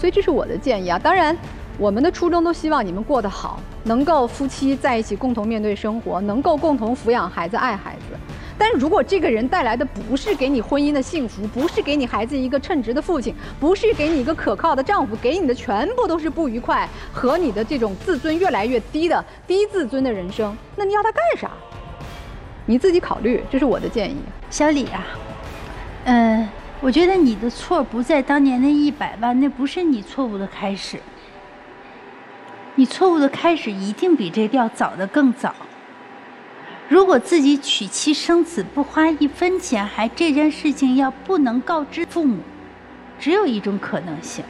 所以这是我的建议啊。当然，我们的初衷都希望你们过得好，能够夫妻在一起共同面对生活，能够共同抚养孩子、爱孩子。但是如果这个人带来的不是给你婚姻的幸福，不是给你孩子一个称职的父亲，不是给你一个可靠的丈夫，给你的全部都是不愉快和你的这种自尊越来越低的低自尊的人生，那你要他干啥？你自己考虑，这是我的建议。 小李啊，我觉得你的错不在当年的100万，那不是你错误的开始。你错误的开始一定比这个要早得更早。如果自己娶妻生子不花1分钱，还这件事情要不能告知父母，只有一种可能性，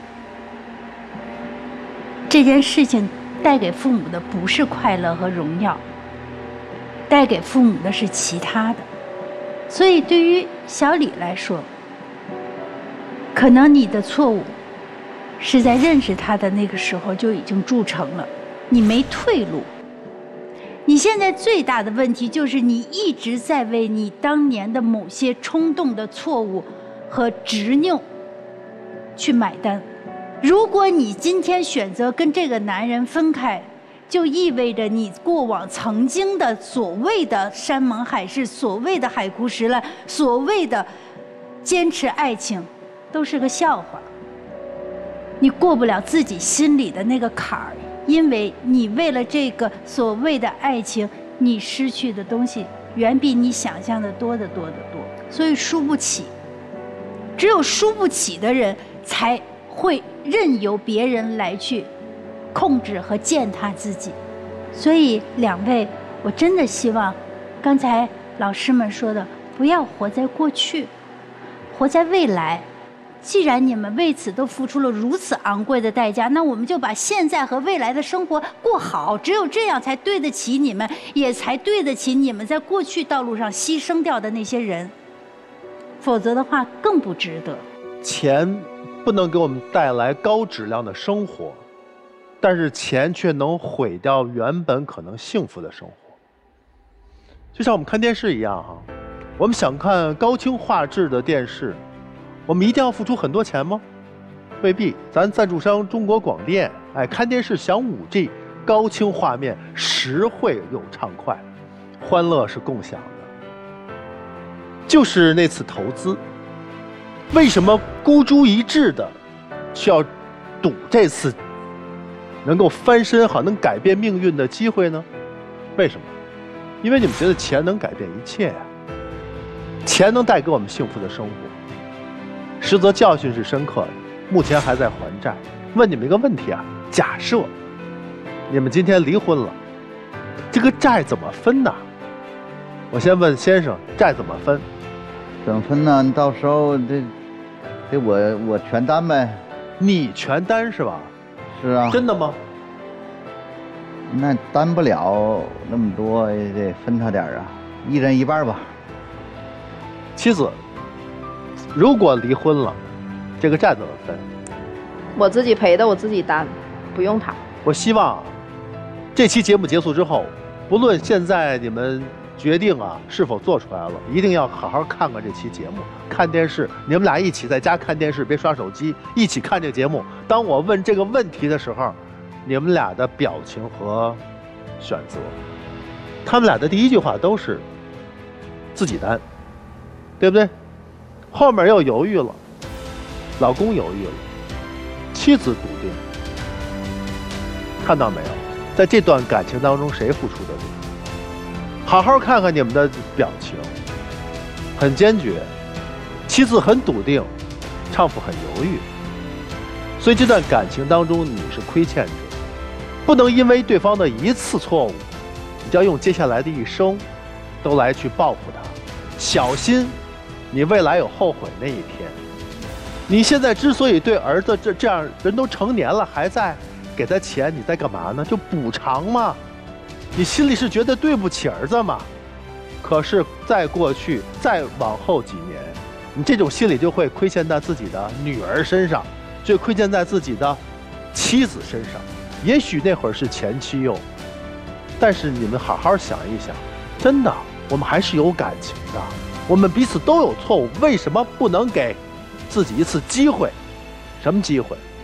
这件事情带给父母的不是快乐和荣耀，带给父母的是其他的。所以对于小李来说，可能你的错误是在认识他的那个时候就已经铸成了，你没退路。你现在最大的问题就是你一直在为你当年的某些冲动的错误和执拗去买单。如果你今天选择跟这个男人分开，就意味着你过往曾经的所谓的山盟海誓，所谓的海枯石烂，所谓的坚持爱情，都是个笑话。你过不了自己心里的那个坎儿，因为你为了这个所谓的爱情，你失去的东西远比你想象的多得多得多，所以输不起。只有输不起的人才会任由别人来去控制和践踏自己。所以两位，我真的希望刚才老师们说的，不要活在过去，活在未来。既然你们为此都付出了如此昂贵的代价，那我们就把现在和未来的生活过好，只有这样才对得起你们，也才对得起你们在过去道路上牺牲掉的那些人，否则的话更不值得。 钱不能给我们带来高质量的生活，但是钱却能毁掉原本可能幸福的生活。就像我们看电视一样哈，我们想看高清画质的电视，我们一定要付出很多钱吗？未必。咱赞助商中国广电，看电视享5G， 高清画面，实惠又畅快，欢乐是共享的。就是那次投资，为什么孤注一掷的需要赌这次能够翻身好能改变命运的机会呢？为什么？因为你们觉得钱能改变一切呀，钱能带给我们幸福的生活。实则教训是深刻的，目前还在还债。问你们一个问题啊，假设你们今天离婚了，这个债怎么分呢？我先问先生，债怎么分？ 怎么分呢？到时候得我全担呗。 你全担是吧？ 是啊。 真的吗？ 那担不了那么多，也得分他点啊，一人一半吧。 妻子，如果离婚了，这个债怎么分？ 我自己赔的，我自己担，不用他。 我希望这期节目结束之后，不论现在你们决定是否做出来了，一定要好好看看这期节目。看电视，你们俩一起在家看电视，别刷手机，一起看这个节目。当我问这个问题的时候，你们俩的表情和选择，他们俩的第一句话都是自己担，对不对？后面又犹豫了，老公犹豫了，妻子笃定。看到没有，在这段感情当中谁付出的多？好好看看你们的表情，很坚决，妻子很笃定，丈夫很犹豫。所以这段感情当中你是亏欠者，不能因为对方的一次错误，你就要用接下来的一生都来去报复他。小心你未来有后悔那一天。你现在之所以对儿子这样，人都成年了还在给他钱，你在干嘛呢？就补偿吗？你心里是觉得对不起儿子吗？可是再过去再往后几年，你这种心理就会亏欠在自己的女儿身上，就亏欠在自己的妻子身上。也许那会儿是前妻哟，但是你们好好想一想，真的我们还是有感情的，我们彼此都有错误，为什么不能给自己一次机会？什么机会？